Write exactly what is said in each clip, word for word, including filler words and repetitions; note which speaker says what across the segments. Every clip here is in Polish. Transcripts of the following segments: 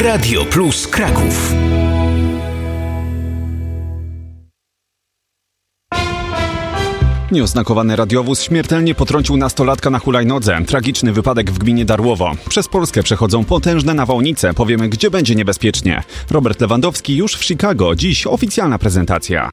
Speaker 1: Radio Plus Kraków.
Speaker 2: Nieoznakowany radiowóz śmiertelnie potrącił nastolatka na hulajnodze. Tragiczny wypadek w gminie Darłowo. Przez Polskę przechodzą potężne nawałnice. Powiemy, gdzie będzie niebezpiecznie. Robert Lewandowski już w Chicago. Dziś oficjalna prezentacja.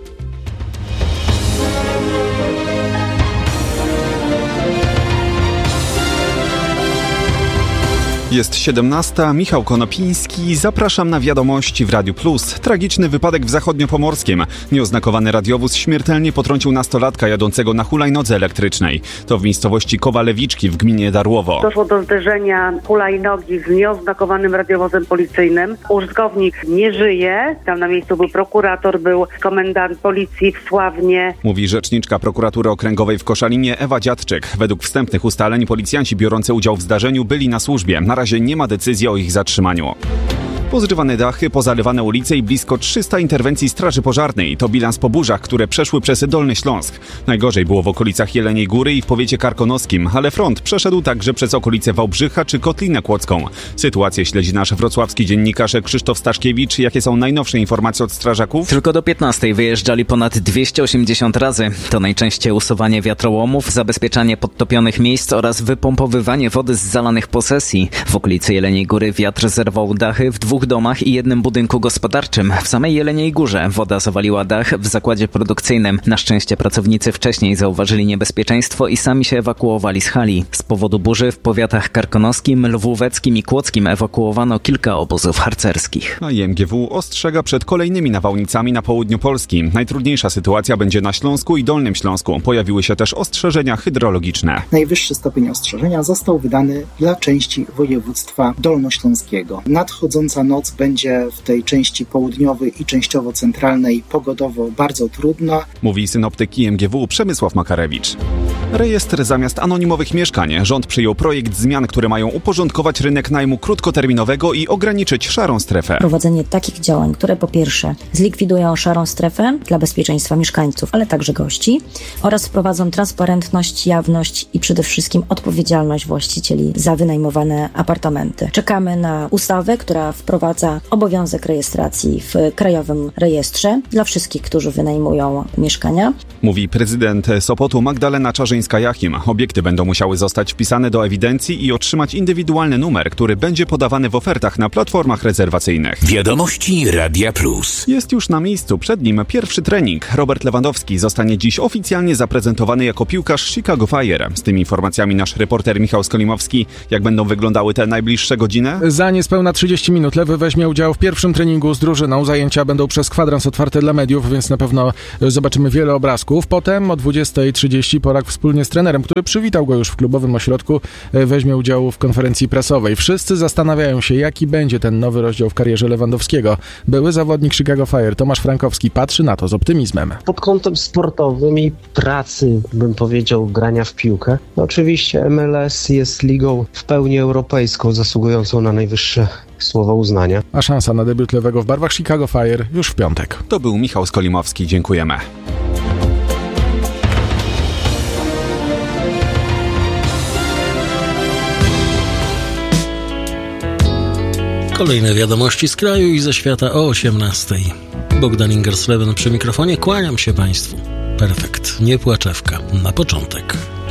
Speaker 2: Jest siedemnasta, Michał Konopiński, zapraszam na wiadomości w Radiu Plus. Tragiczny wypadek w Zachodniopomorskiem. Nieoznakowany radiowóz śmiertelnie potrącił nastolatka jadącego na hulajnodze elektrycznej. To w miejscowości Kowalewiczki w gminie Darłowo.
Speaker 3: Doszło do zderzenia hulajnogi z nieoznakowanym radiowozem policyjnym. Użytkownik nie żyje. Tam na miejscu był prokurator, był komendant policji w Sławnie.
Speaker 2: Mówi rzeczniczka prokuratury okręgowej w Koszalinie Ewa Dziadczyk. Według wstępnych ustaleń policjanci biorący udział w zdarzeniu byli na służbie. Na razie nie ma decyzji o ich zatrzymaniu. Pozrywane dachy, pozalewane ulice i blisko trzysta interwencji straży pożarnej. To bilans po burzach, które przeszły przez Dolny Śląsk. Najgorzej było w okolicach Jeleniej Góry i w powiecie karkonoskim, ale front przeszedł także przez okolice Wałbrzycha czy Kotlinę Kłodzką. Sytuację śledzi nasz wrocławski dziennikarz Krzysztof Staszkiewicz. Jakie są najnowsze informacje od strażaków?
Speaker 4: Tylko do piętnastej wyjeżdżali ponad dwieście osiemdziesiąt razy. To najczęściej usuwanie wiatrołomów, zabezpieczanie podtopionych miejsc oraz wypompowywanie wody z zalanych posesji. W okolicy Jeleniej Góry wiatr zerwał dachy w dwóch domach i jednym budynku gospodarczym. W samej Jeleniej Górze woda zawaliła dach w zakładzie produkcyjnym. Na szczęście pracownicy wcześniej zauważyli niebezpieczeństwo i sami się ewakuowali z hali. Z powodu burzy w powiatach karkonoskim, lwóweckim i kłodzkim ewakuowano kilka obozów harcerskich.
Speaker 2: A I M G W ostrzega przed kolejnymi nawałnicami na południu Polski. Najtrudniejsza sytuacja będzie na Śląsku i Dolnym Śląsku. Pojawiły się też ostrzeżenia hydrologiczne.
Speaker 5: Najwyższy stopień ostrzeżenia został wydany dla części województwa dolnośląskiego. Nadchodząca noc będzie w tej części południowej i częściowo centralnej pogodowo bardzo trudna.
Speaker 2: Mówi synoptyk I M G W Przemysław Makarewicz. Rejestr zamiast anonimowych mieszkań. Rząd przyjął projekt zmian, które mają uporządkować rynek najmu krótkoterminowego i ograniczyć szarą strefę.
Speaker 6: Prowadzenie takich działań, które po pierwsze zlikwidują szarą strefę dla bezpieczeństwa mieszkańców, ale także gości oraz wprowadzą transparentność, jawność i przede wszystkim odpowiedzialność właścicieli za wynajmowane apartamenty. Czekamy na ustawę, która wprowadza obowiązek rejestracji w Krajowym Rejestrze dla wszystkich, którzy wynajmują mieszkania.
Speaker 2: Mówi prezydent Sopotu Magdalena Czarzyńska-Jachim. Obiekty będą musiały zostać wpisane do ewidencji i otrzymać indywidualny numer, który będzie podawany w ofertach na platformach rezerwacyjnych.
Speaker 1: Wiadomości Radia Plus.
Speaker 2: Jest już na miejscu, przed nim pierwszy trening. Robert Lewandowski zostanie dziś oficjalnie zaprezentowany jako piłkarz Chicago Fire. Z tymi informacjami nasz reporter Michał Skolimowski. Jak będą wyglądały te najbliższe godziny?
Speaker 7: Za niespełna trzydzieści minut Lewy weźmie udział w pierwszym treningu z drużyną. Zajęcia będą przez kwadrans otwarte dla mediów, więc na pewno zobaczymy wiele obrazków. Potem o dwudziestej trzydzieści Polak wspólnie z trenerem, który przywitał go już w klubowym ośrodku, weźmie udział w konferencji prasowej. Wszyscy zastanawiają się, jaki będzie ten nowy rozdział w karierze Lewandowskiego. Były zawodnik Chicago Fire Tomasz Frankowski patrzy na to z optymizmem.
Speaker 8: Pod kątem sportowym i pracy, bym powiedział, grania w piłkę. No oczywiście M L S jest ligą w pełni europejską, zasługującą na najwyższe słowa uznania.
Speaker 7: A szansa na debiut Lewego w barwach Chicago Fire już w piątek.
Speaker 2: To był Michał Skolimowski. Dziękujemy.
Speaker 9: Kolejne wiadomości z kraju i ze świata o osiemnastej. Bogdan Ingersleben przy mikrofonie. Kłaniam się Państwu. Perfekt. Nie płaczewka. Na początek.